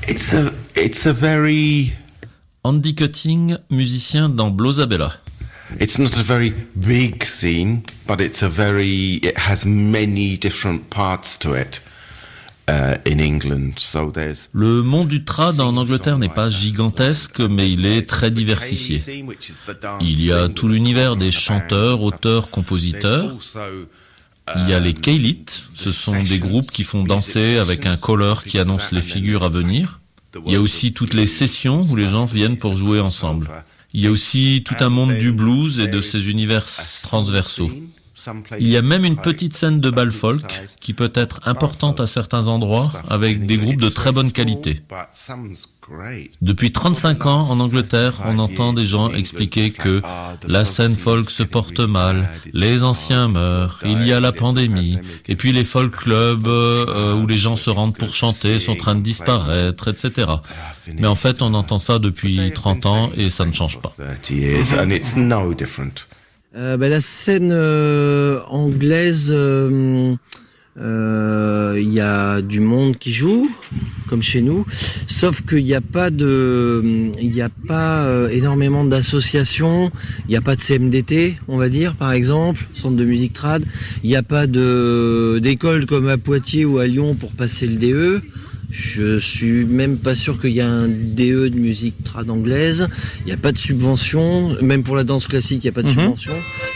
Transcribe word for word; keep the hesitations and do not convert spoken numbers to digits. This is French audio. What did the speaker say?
It's a, it's a very... Andy Cutting, musicien dans Blosabella. It's not a very big scene, but it's a very... It has many different parts to it. Uh, in England, so there's... Le monde du trad en Angleterre n'est pas gigantesque, mais il est très diversifié. Il y a tout l'univers des chanteurs, auteurs, compositeurs. Il y a les Keilit, ce sont des groupes qui font danser avec un caller qui annonce les figures à venir. Il y a aussi toutes les sessions où les gens viennent pour jouer ensemble. Il y a aussi tout un monde du blues et de ses univers transversaux. Il y a même une petite scène de bal folk qui peut être importante à certains endroits avec des groupes de très bonne qualité. Depuis trente-cinq ans, en Angleterre, on entend des gens expliquer que la scène folk se porte mal, les anciens meurent, il y a la pandémie, et puis les folk clubs euh, où les gens se rendent pour chanter sont en train de disparaître, et cetera. Mais en fait, on entend ça depuis trente ans et ça ne change pas. Euh, bah, la scène euh, anglaise, il euh, euh, y a du monde qui joue, comme chez nous, sauf qu'il n'y a pas de, il n'y a pas euh, énormément d'associations, il n'y a pas de C M D T, on va dire, par exemple, centre de musique trad, il n'y a pas de d'école comme à Poitiers ou à Lyon pour passer le D E. Je suis même pas sûr qu'il y a un D E de musique trad anglaise. Il n'y a pas de subvention. Même pour la danse classique, il n'y a pas de mmh. subvention.